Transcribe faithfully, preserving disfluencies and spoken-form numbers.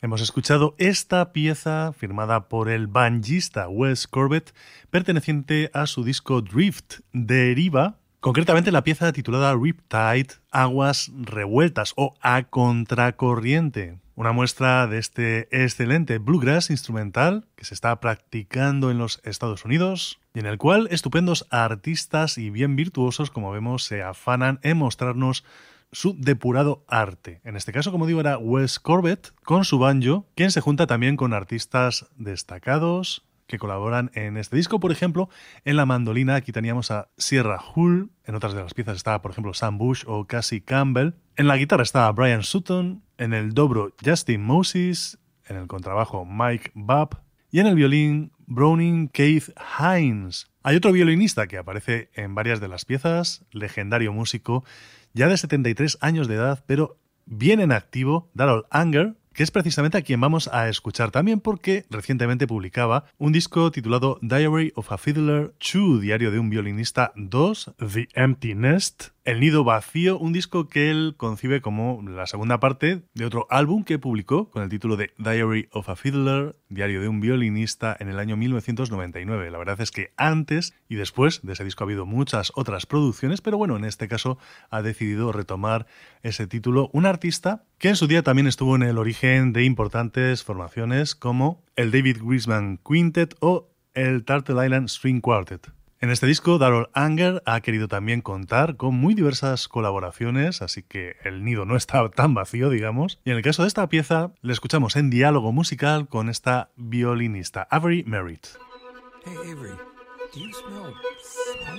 Hemos escuchado esta pieza firmada por el banjista Wes Corbett, perteneciente a su disco Drift, Deriva, concretamente la pieza titulada Riptide, Aguas Revueltas o A Contracorriente. Una muestra de este excelente bluegrass instrumental que se está practicando en los Estados Unidos y en el cual estupendos artistas y bien virtuosos, como vemos, se afanan en mostrarnos su depurado arte. En este caso, como digo, era Wes Corbett con su banjo, quien se junta también con artistas destacados que colaboran en este disco. Por ejemplo, en la mandolina aquí teníamos a Sierra Hull, en otras de las piezas estaba, por ejemplo, Sam Bush o Cassie Campbell, en la guitarra estaba Brian Sutton, en el dobro Justin Moses, en el contrabajo Mike Babb y en el violín Browning Keith Hines. Hay otro violinista que aparece en varias de las piezas, legendario músico, ya de setenta y tres años de edad, pero bien en activo, Darrell Anger, que es precisamente a quien vamos a escuchar también porque recientemente publicaba un disco titulado Diary of a Fiddler dos, Diario de un violinista dos, The Empty Nest, El Nido Vacío, un disco que él concibe como la segunda parte de otro álbum que publicó con el título de Diary of a Fiddler, Diario de un violinista, en el año mil novecientos noventa y nueve. La verdad es que antes y después de ese disco ha habido muchas otras producciones, pero bueno, en este caso ha decidido retomar ese título un artista que en su día también estuvo en el origen de importantes formaciones como el David Grisman Quintet o el Turtle Island String Quartet. En este disco, Darrell Anger ha querido también contar con muy diversas colaboraciones, así que el nido no está tan vacío, digamos. Y en el caso de esta pieza, le escuchamos en diálogo musical con esta violinista, Avery Merritt. Hey, Avery, do you smell